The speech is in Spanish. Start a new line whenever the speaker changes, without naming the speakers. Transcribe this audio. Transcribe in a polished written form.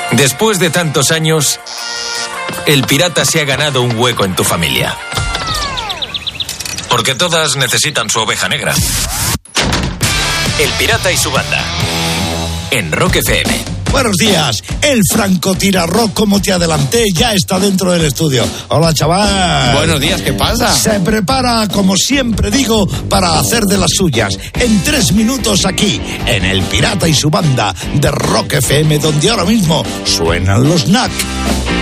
Después de tantos años, el pirata se ha ganado un hueco en tu familia. Porque todas necesitan su oveja negra. El pirata y su banda. En Rock FM.
Buenos días, el francotirarrock, como te adelanté, ya está dentro del estudio. Hola, chaval.
Buenos días, ¿qué pasa?
Se prepara, como siempre digo, para hacer de las suyas. En 3 minutos aquí, en El Pirata y su banda de Rock FM, donde ahora mismo suenan los NAC.